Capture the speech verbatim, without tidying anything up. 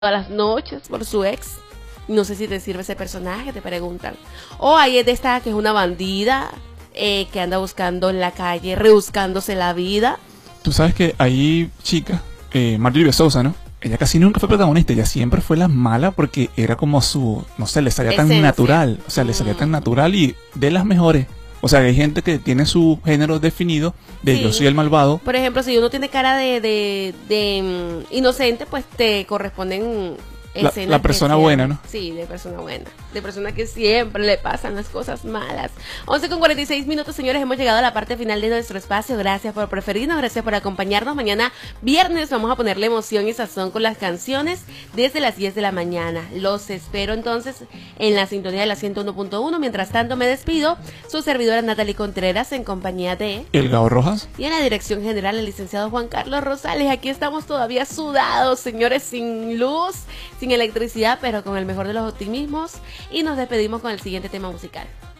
todas las noches por su ex. No sé si te sirve ese personaje, te preguntan. O hay de esta que es una bandida eh, que anda buscando en la calle, rebuscándose la vida. Tú sabes que hay chicas, eh, Marjorie Sousa, ¿no? Ella casi nunca fue protagonista, ella siempre fue la mala porque era como su, no sé, le salía tan Esencia. natural, o sea, le salía Mm. tan natural y de las mejores. O sea, hay gente que tiene su género definido de Sí. yo soy el malvado. Por ejemplo, si uno tiene cara de, de, de mm, inocente, pues te corresponden La- escenas la que persona sean- buena, ¿no? Sí, de persona buena. De persona que siempre le pasan las cosas malas. once con cuarenta y seis minutos, señores, hemos llegado a la parte final de nuestro espacio. Gracias por preferirnos, gracias por acompañarnos. Mañana viernes vamos a ponerle emoción y sazón con las canciones desde las diez de la mañana. Los espero entonces en la sintonía de la ciento uno punto uno. Mientras tanto me despido, su servidora Natalie Contreras en compañía de... El Gao Rojas. Y en la dirección general, el licenciado Juan Carlos Rosales. Aquí estamos todavía sudados, señores, sin luz, sin electricidad, pero con el mejor de los optimismos. Y nos despedimos con el siguiente tema musical.